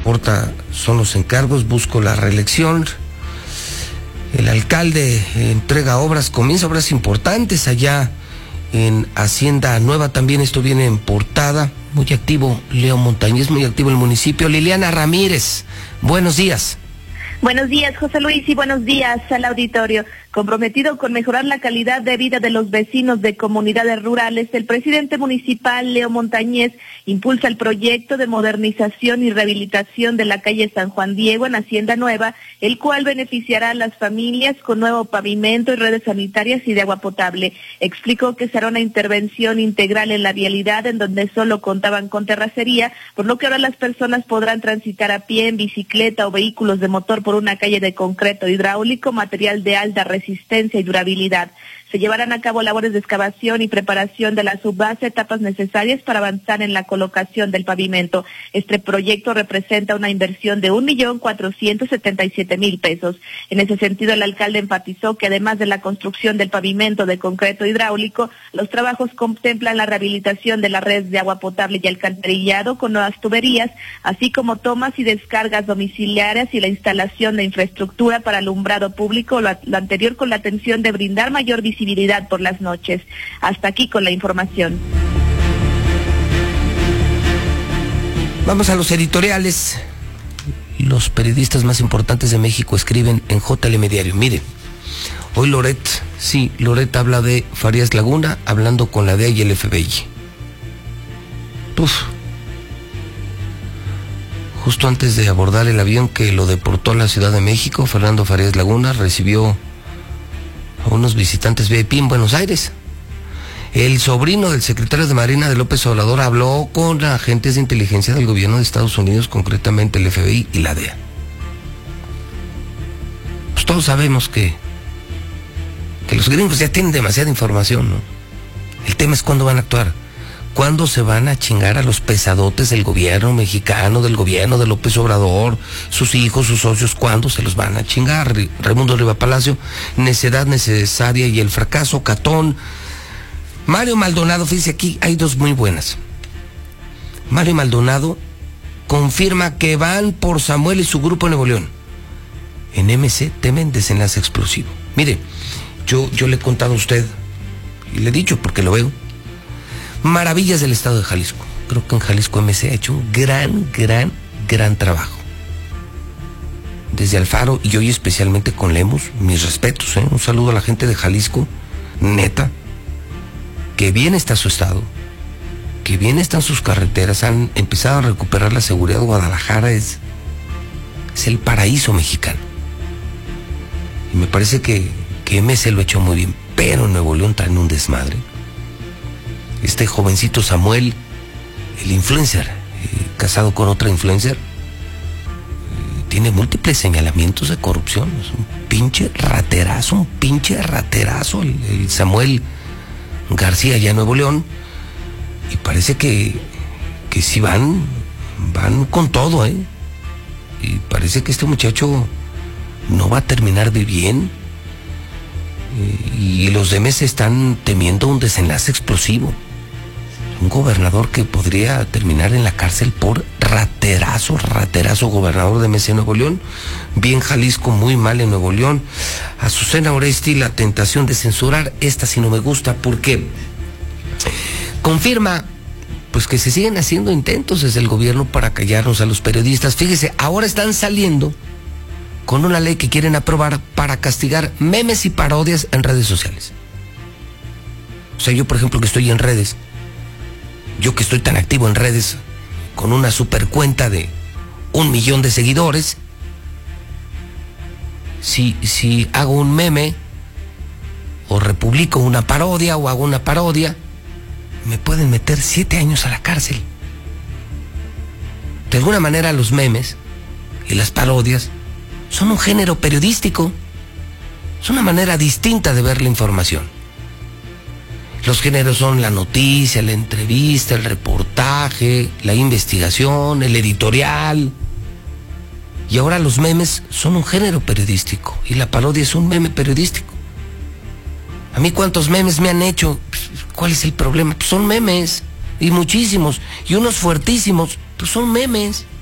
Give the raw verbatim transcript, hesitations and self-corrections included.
importa son los encargos, busco la reelección. El alcalde entrega obras, comienza obras importantes allá en Hacienda Nueva, también esto viene en portada. Muy activo Leo Montañez, muy activo el municipio. Liliana Ramírez, buenos días. Buenos días, José Luis, y buenos días al auditorio. Comprometido con mejorar la calidad de vida de los vecinos de comunidades rurales, el presidente municipal, Leo Montañez, impulsa el proyecto de modernización y rehabilitación de la calle San Juan Diego en Hacienda Nueva, el cual beneficiará a las familias con nuevo pavimento y redes sanitarias y de agua potable. Explicó que será una intervención integral en la vialidad, en donde solo contaban con terracería, por lo que ahora las personas podrán transitar a pie, en bicicleta o vehículos de motor por una calle de concreto hidráulico, material de alta resistencia y durabilidad. Se llevarán a cabo labores de excavación y preparación de la subbase, etapas necesarias para avanzar en la colocación del pavimento. Este proyecto representa una inversión de un millón cuatrocientos setenta y siete mil pesos. En ese sentido, el alcalde enfatizó que además de la construcción del pavimento de concreto hidráulico, los trabajos contemplan la rehabilitación de la red de agua potable y alcantarillado con nuevas tuberías, así como tomas y descargas domiciliarias y la instalación de infraestructura para alumbrado público, lo, lo anterior con la atención de brindar mayor visibilidad por las noches. Hasta aquí con la información. Vamos a los editoriales. Los periodistas más importantes de México escriben en J L M Diario. Mire, hoy Loret, sí, Loret habla de Farías Laguna, hablando con la D E A y el F B I. Uf. Justo antes de abordar el avión que lo deportó a la Ciudad de México, Fernando Farías Laguna recibió a unos visitantes V I P en Buenos Aires. El sobrino del secretario de Marina de López Obrador habló con agentes de inteligencia del gobierno de Estados Unidos, concretamente el F B I y la D E A. Pues todos sabemos que, que los gringos ya tienen demasiada información, ¿no? El tema es cuándo van a actuar. ¿Cuándo se van a chingar a los pesadotes del gobierno mexicano, del gobierno de López Obrador, sus hijos, sus socios? ¿Cuándo se los van a chingar? Raimundo Riva Palacio, necedad necesaria y el fracaso, Catón. Mario Maldonado, fíjese, aquí hay dos muy buenas. Mario Maldonado confirma que van por Samuel y su grupo en Nuevo León. En M C temen desenlace explosivo. Mire, yo, yo le he contado a usted, y le he dicho porque lo veo, maravillas del estado de Jalisco. Creo que en Jalisco M C ha hecho un gran, gran, gran trabajo. Desde Alfaro y hoy especialmente con Lemus, mis respetos, ¿eh? Un saludo a la gente de Jalisco, neta, que bien está su estado, que bien están sus carreteras, han empezado a recuperar la seguridad. Guadalajara es, es el paraíso mexicano. Y me parece que, que M C lo ha hecho muy bien, pero Nuevo León está en un desmadre. Este jovencito Samuel, el influencer, eh, casado con otra influencer, eh, tiene múltiples señalamientos de corrupción. Es un pinche raterazo, un pinche raterazo el, el Samuel García allá en Nuevo León. Y parece que, que sí van, van con todo, ¿eh? Y parece que este muchacho no va a terminar de bien. Eh, y los D M S están temiendo un desenlace explosivo. Un gobernador que podría terminar en la cárcel por raterazo, raterazo, gobernador de M C Nuevo León. Bien Jalisco, muy mal en Nuevo León. Azucena Oresti, la tentación de censurar, esta sí no me gusta, porque confirma pues que se siguen haciendo intentos desde el gobierno para callarnos a los periodistas. Fíjese, ahora están saliendo con una ley que quieren aprobar para castigar memes y parodias en redes sociales. O sea, yo por ejemplo que estoy en redes, yo que estoy tan activo en redes, con una super cuenta de un millón de seguidores, si, si hago un meme, o republico una parodia, o hago una parodia, me pueden meter siete años a la cárcel. De alguna manera los memes y las parodias son un género periodístico, es una manera distinta de ver la información. Los géneros son la noticia, la entrevista, el reportaje, la investigación, el editorial. Y ahora los memes son un género periodístico y la parodia es un meme periodístico. A mí cuántos memes me han hecho, ¿cuál es el problema? Pues son memes, y muchísimos, y unos fuertísimos, pues son memes.